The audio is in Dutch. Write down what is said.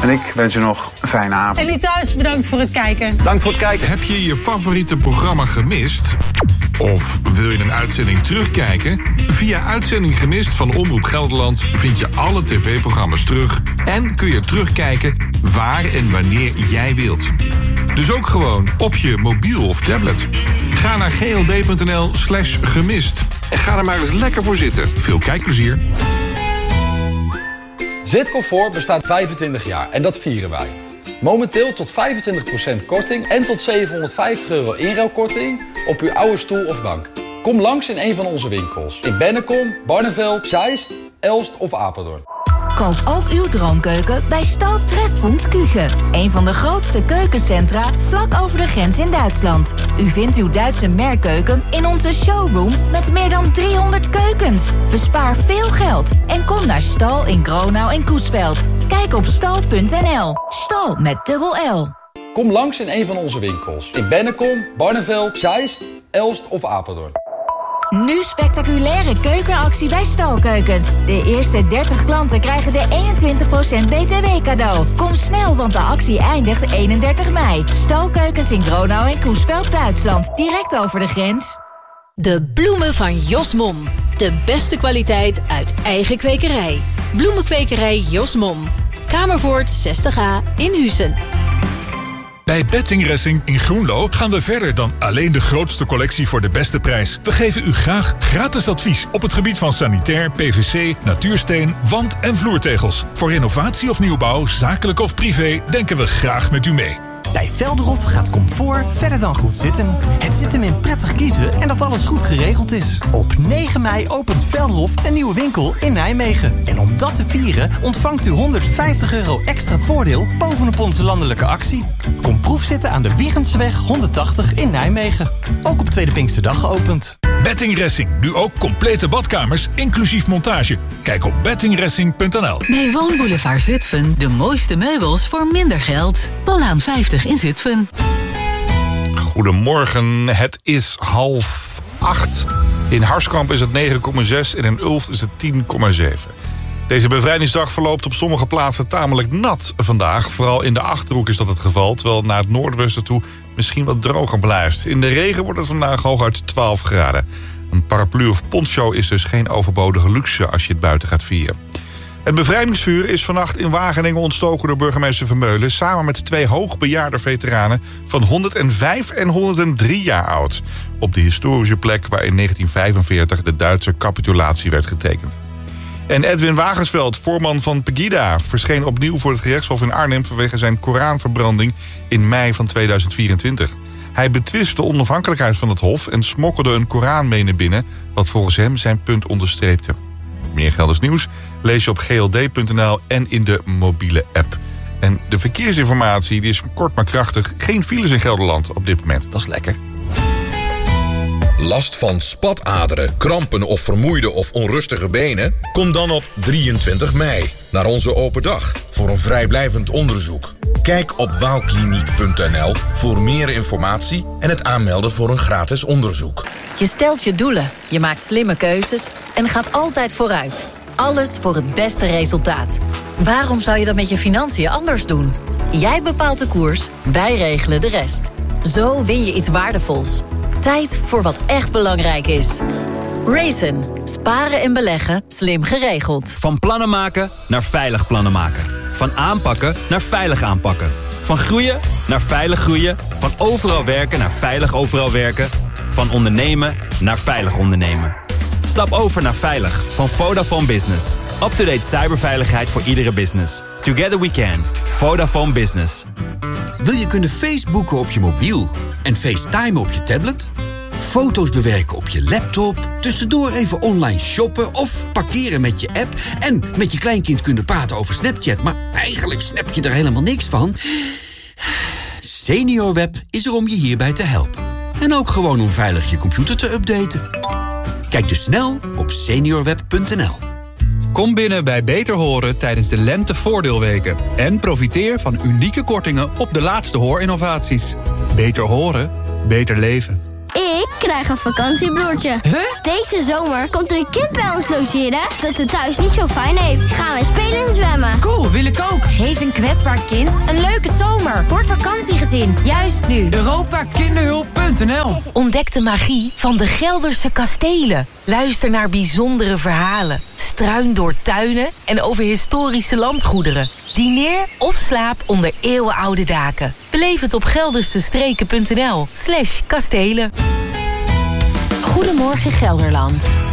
En ik wens u nog een fijne avond. En u thuis, bedankt voor het kijken. Dank voor het kijken. Heb je je favoriete programma gemist? Of wil je een uitzending terugkijken? Via Uitzending Gemist van Omroep Gelderland vind je alle tv-programma's terug en kun je terugkijken waar en wanneer jij wilt. Dus ook gewoon op je mobiel of tablet. Ga naar gld.nl/gemist en ga er maar eens lekker voor zitten. Veel kijkplezier. Zitcomfort bestaat 25 jaar en dat vieren wij. Momenteel tot 25% korting en tot €750 inruilkorting op uw oude stoel of bank. Kom langs in een van onze winkels. In Bennekom, Barneveld, Zeist, Elst of Apeldoorn. Koop ook uw droomkeuken bij Stal Trefpunt Küche. Een van de grootste keukencentra vlak over de grens in Duitsland. U vindt uw Duitse merkkeuken in onze showroom met meer dan 300 keukens. Bespaar veel geld en kom naar Stal in Gronau en Coesveld. Kijk op stal.nl. Stal met dubbel L. Kom langs in een van onze winkels. In Bennekom, Barneveld, Zeist, Elst of Apeldoorn. Nu spectaculaire keukenactie bij Stalkeukens. De eerste 30 klanten krijgen de 21% BTW cadeau. Kom snel, want de actie eindigt 31 mei. Stalkeukens in Gronau en Coesveld, Duitsland. Direct over de grens. De bloemen van Jos Mom. De beste kwaliteit uit eigen kwekerij. Bloemenkwekerij Jos Mom. Kamervoort 60A in Huissen. Bij Betting Racing in Groenlo gaan we verder dan alleen de grootste collectie voor de beste prijs. We geven u graag gratis advies op het gebied van sanitair, PVC, natuursteen, wand- en vloertegels. Voor renovatie of nieuwbouw, zakelijk of privé, denken we graag met u mee. Bij Velderhof gaat comfort verder dan goed zitten. Het zit hem in prettig kiezen en dat alles goed geregeld is. Op 9 mei opent Velderhof een nieuwe winkel in Nijmegen. En om dat te vieren ontvangt u €150 extra voordeel bovenop onze landelijke actie. Kom proefzitten aan de Wiegenseweg 180 in Nijmegen. Ook op Tweede Pinksterdag geopend. Betting Racing, nu ook complete badkamers, inclusief montage. Kijk op bettingracing.nl. Bij Woonboulevard Zutphen de mooiste meubels voor minder geld. Bollaan 50 in Zutphen. Goedemorgen, het is 7:30. In Harskamp is het 9,6 en in Ulft is het 10,7. Deze bevrijdingsdag verloopt op sommige plaatsen tamelijk nat vandaag. Vooral in de Achterhoek is dat het geval, terwijl naar het noordwesten toe misschien wat droger blijft. In de regen wordt het vandaag hooguit 12 graden. Een paraplu of poncho is dus geen overbodige luxe als je het buiten gaat vieren. Het bevrijdingsvuur is vannacht in Wageningen ontstoken door burgemeester Vermeulen, samen met 2 hoogbejaarde veteranen van 105 en 103 jaar oud. Op de historische plek waar in 1945 de Duitse capitulatie werd getekend. En Edwin Wagensveld, voorman van Pegida, verscheen opnieuw voor het gerechtshof in Arnhem vanwege zijn Koranverbranding in mei van 2024. Hij betwist de onafhankelijkheid van het hof en smokkelde een Koran mee naar binnen, wat volgens hem zijn punt onderstreepte. Meer Gelders nieuws lees je op gld.nl en in de mobiele app. En de verkeersinformatie die is kort maar krachtig. Geen files in Gelderland op dit moment. Dat is lekker. Last van spataderen, krampen of vermoeide of onrustige benen? Kom dan op 23 mei naar onze open dag voor een vrijblijvend onderzoek. Kijk op waalkliniek.nl voor meer informatie en het aanmelden voor een gratis onderzoek. Je stelt je doelen, je maakt slimme keuzes en gaat altijd vooruit. Alles voor het beste resultaat. Waarom zou je dat met je financiën anders doen? Jij bepaalt de koers, wij regelen de rest. Zo win je iets waardevols. Tijd voor wat echt belangrijk is. Raisin. Sparen en beleggen. Slim geregeld. Van plannen maken naar veilig plannen maken. Van aanpakken naar veilig aanpakken. Van groeien naar veilig groeien. Van overal werken naar veilig overal werken. Van ondernemen naar veilig ondernemen. Stap over naar Veilig van Vodafone Business. Up-to-date cyberveiligheid voor iedere business. Together we can. Vodafone Business. Wil je kunnen Facebooken op je mobiel en FaceTime op je tablet? Foto's bewerken op je laptop, tussendoor even online shoppen of parkeren met je app en met je kleinkind kunnen praten over Snapchat, maar eigenlijk snap je er helemaal niks van? SeniorWeb is er om je hierbij te helpen. En ook gewoon om veilig je computer te updaten. Kijk dus snel op seniorweb.nl. Kom binnen bij Beter Horen tijdens de lentevoordeelweken en profiteer van unieke kortingen op de laatste hoorinnovaties. Beter horen, beter leven. Ik krijg een vakantiebroertje. Huh? Deze zomer komt er een kind bij ons logeren dat het thuis niet zo fijn heeft. Gaan we spelen en zwemmen. Cool, wil ik ook. Geef een kwetsbaar kind een leuke zomer. Voor het vakantiegezin. Juist nu. Europakinderhulp.nl. Ontdek de magie van de Gelderse kastelen. Luister naar bijzondere verhalen. Struin door tuinen en over historische landgoederen. Dineer of slaap onder eeuwenoude daken. Beleef het op geldersestreken.nl/kastelen. Goedemorgen Gelderland.